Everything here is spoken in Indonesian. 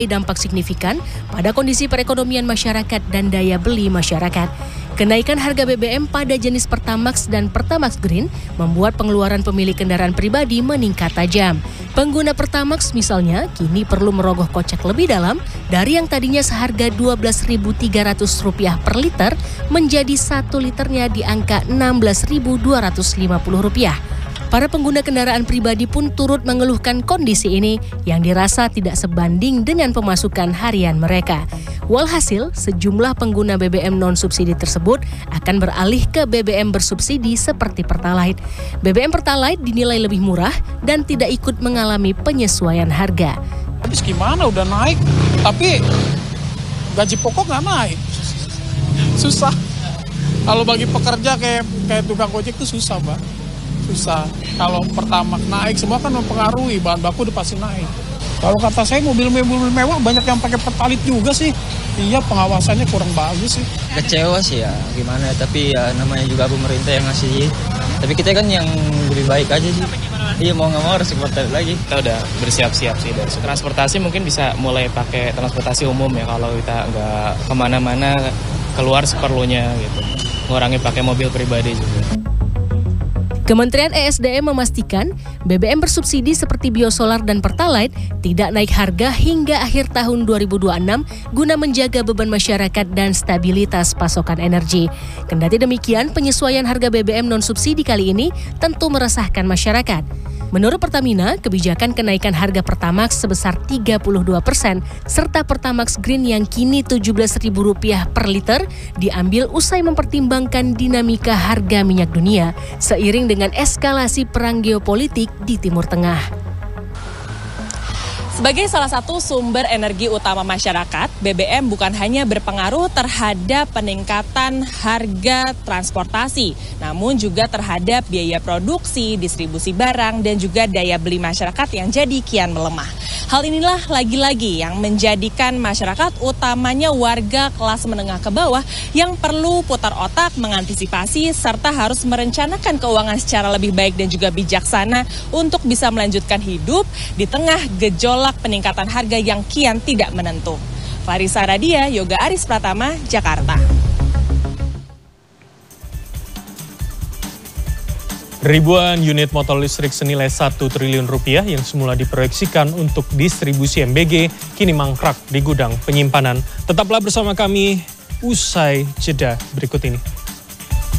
dampak signifikan pada kondisi perekonomian masyarakat dan daya beli masyarakat. Kenaikan harga BBM pada jenis Pertamax dan Pertamax Green membuat pengeluaran pemilik kendaraan pribadi meningkat tajam. Pengguna Pertamax misalnya kini perlu merogoh kocek lebih dalam dari yang tadinya seharga Rp12.300 per liter menjadi 1 liternya di angka Rp16.250. Para pengguna kendaraan pribadi pun turut mengeluhkan kondisi ini yang dirasa tidak sebanding dengan pemasukan harian mereka. Walhasil, sejumlah pengguna BBM non-subsidi tersebut akan beralih ke BBM bersubsidi seperti Pertalite. BBM Pertalite dinilai lebih murah dan tidak ikut mengalami penyesuaian harga. Habis gimana udah naik, tapi gaji pokok nggak naik. Susah. Kalau bagi pekerja kayak tukang ojek itu susah, Pak. Susah. Kalau Pertamax naik, semua kan mempengaruhi, bahan baku udah pasti naik. Kalau kata saya mobil-mobil mewah banyak yang pakai Pertalite juga sih. Iya, pengawasannya kurang bagus sih. Kecewa sih ya, gimana ya, tapi ya namanya juga pemerintah yang ngasih. Tapi kita kan yang lebih baik aja sih. Iya, mau nggak mau harus Pertalite lagi. Kita udah bersiap-siap sih dari transportasi, mungkin bisa mulai pakai transportasi umum ya kalau kita nggak kemana-mana, keluar seperlunya gitu. Ngurangi pakai mobil pribadi juga. Kementerian ESDM memastikan BBM bersubsidi seperti biosolar dan Pertalite tidak naik harga hingga akhir tahun 2026 guna menjaga beban masyarakat dan stabilitas pasokan energi. Kendati demikian, penyesuaian harga BBM non-subsidi kali ini tentu meresahkan masyarakat. Menurut Pertamina, kebijakan kenaikan harga Pertamax sebesar 32% serta Pertamax Green yang kini Rp17.000 per liter diambil usai mempertimbangkan dinamika harga minyak dunia seiring dengan eskalasi perang geopolitik di Timur Tengah. Sebagai salah satu sumber energi utama masyarakat, BBM bukan hanya berpengaruh terhadap peningkatan harga transportasi, namun juga terhadap biaya produksi, distribusi barang, dan juga daya beli masyarakat yang jadi kian melemah. Hal inilah lagi-lagi yang menjadikan masyarakat, utamanya warga kelas menengah ke bawah, yang perlu putar otak mengantisipasi serta harus merencanakan keuangan secara lebih baik dan juga bijaksana untuk bisa melanjutkan hidup di tengah gejolak peningkatan harga yang kian tidak menentu. Farisa Radia, Yoga Aris Pratama, Jakarta. Ribuan unit motor listrik senilai Rp1 triliun yang semula diproyeksikan untuk distribusi MBG kini mangkrak di gudang penyimpanan. Tetaplah bersama kami usai jeda berikut ini.